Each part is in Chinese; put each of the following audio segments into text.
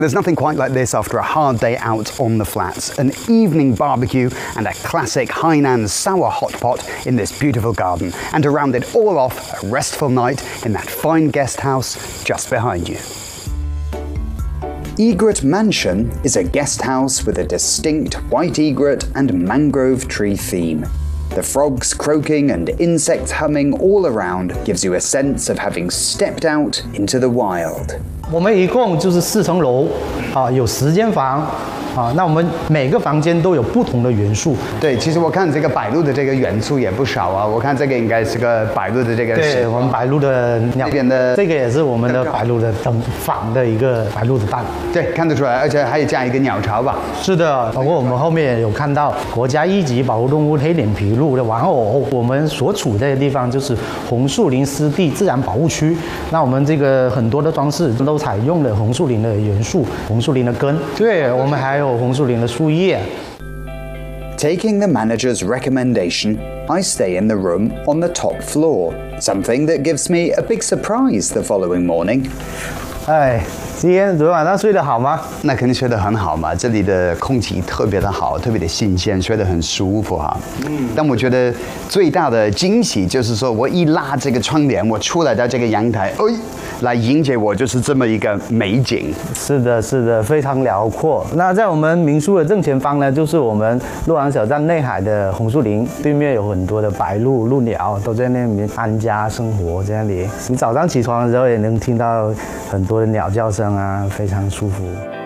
There's nothing quite like this after a hard day out on the flats. An evening barbecue and a classic Hainan sour hot pot in this beautiful garden. And to round it all off, a restful night in that fine guest house just behind you. Egret Mansion is a guest house with a distinct white egret and mangrove tree theme. The frogs croaking and insects humming all around gives you a sense of having stepped out into the wild. 我们一共就是4层楼，有10间房，那我们每个房间都有不同的元素。 对，其实我看这个摆渡的这个元素也不少啊。我看这个应该是个摆渡的这个。 对，我们摆渡的鸟这边的这个也是我们的摆渡的仿的一个摆渡的蛋。 对，看得出来，而且还有加一个鸟巢吧。 是的，包括我们后面有看到国家一级保护动物黑脸琵鹭的玩偶。我们所处的地方就是红树林湿地自然保护区。那我们这个很多的装饰都采用了红树林的元素，红树林的根。对，我们还有红树林的树叶。 Taking the manager's recommendation, I stay in the room on the top floor, something that gives me a big surprise the following morning. 今天昨天晚上睡得好吗？ 那肯定睡得很好嘛，这里的空气特别的好，特别的新鲜，睡得很舒服哈。但我觉得最大的惊喜就是说，我一拉这个窗帘，我出来到这个阳台，来迎接我就是这么一个美景。 是的，是的，非常辽阔。那在我们民宿的正前方呢，就是我们鹿港小站内海的红树林，对面有很多的白鹭、鹭鸟都在那里面安家生活，在那里。你早上起床的时候也能听到很多的鸟叫声啊，非常舒服。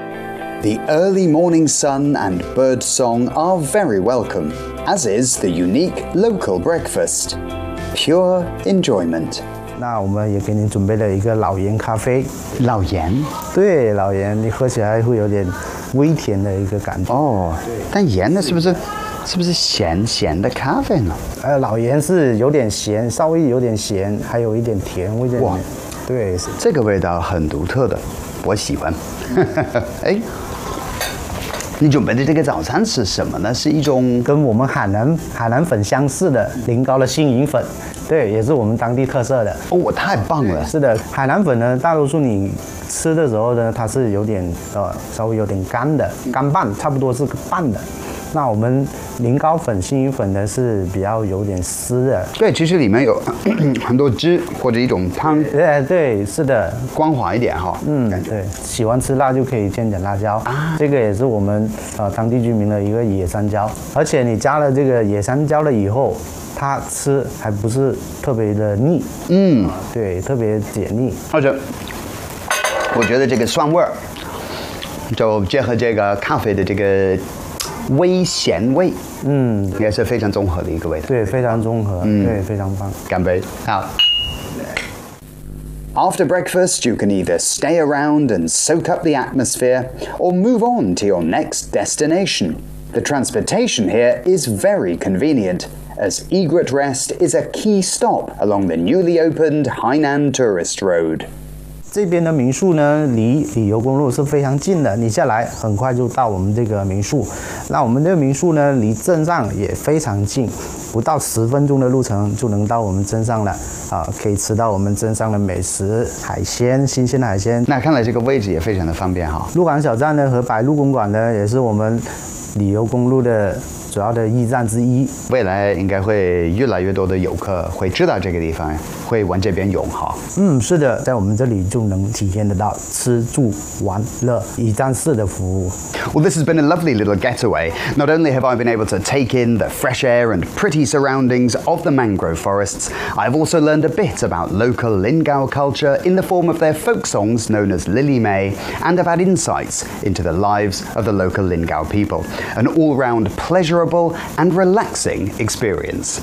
The early morning sun and bird song are very welcome, as is the unique local breakfast. Pure enjoyment. 那我们也给你准备了一个老盐咖啡。 老盐？ 对，老盐，你喝起来会有点微甜的一个感觉。 哦，但盐呢，是不是咸的咖啡呢？ 老盐是有点咸，稍微有点咸，还有一点甜味在里面。哇，对， 这个味道很独特的，我喜欢。哎。你准备的这个早餐是什么呢？是一种跟我们海南粉相似的临高的杏仁粉，对，也是我们当地特色的。 哦，太棒了！ 是的，海南粉呢，大多数你吃的时候呢，它是有点稍微有点干的，干拌，差不多是拌的。那我们临高粉、杏仁粉呢是比较有点湿的。 对，其实里面有很多汁或者一种汤。 对，是的， 光滑一点哈。 对，喜欢吃辣就可以添点辣椒啊。这个也是我们当地居民的一个野山椒，而且你加了这个野山椒了以后，它吃还不是特别的腻。对，特别解腻。 而且我觉得这个酸味儿，就结合这个咖啡的这个微咸味，也是非常综合的一个味道。 对，非常综合，对，非常棒。 干杯！好。After breakfast, you can either stay around and soak up the atmosphere, or move on to your next destination. The transportation here is very convenient, as Egret Rest is a key stop along the newly opened Hainan Tourist Road. 这边的民宿呢，离旅游公路是非常近的，你下来很快就到我们这个民宿。那我们这个民宿呢，离镇上也非常近，不到10分钟的路程就能到我们镇上了。可以吃到我们镇上的美食、海鲜、新鲜的海鲜。 那看来这个位置也非常的方便哈。 鹿港小站呢和白鹿公馆呢，也是我们旅游公路的主要的驿站之一。 未来应该会越来越多的游客会知道这个地方，会往这边涌哈。 是的，在我们这里就能体验得到吃住玩乐一站式的服务。 Well, this has been a lovely little getaway. Not only have I been able to take in the fresh air and pretty surroundings of the mangrove forests, I've also learned a bit about local Lingao culture in the form of their folk songs known as Lily May, and I've had insights into the lives of the local Lingao people. An all-round pleasurable and relaxing experience.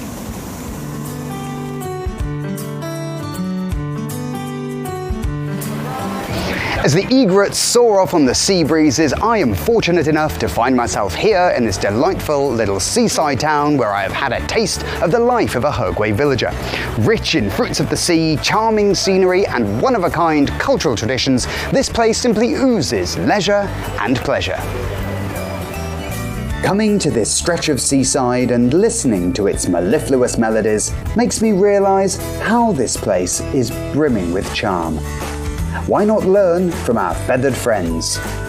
As the egrets soar off on the sea breezes, I am fortunate enough to find myself here in this delightful little seaside town where I have had a taste of the life of a Hegwei villager. Rich in fruits of the sea, charming scenery, and one-of-a-kind cultural traditions, this place simply oozes leisure and pleasure. Coming to this stretch of seaside and listening to its mellifluous melodies makes me realize how this place is brimming with charm. Why not learn from our feathered friends?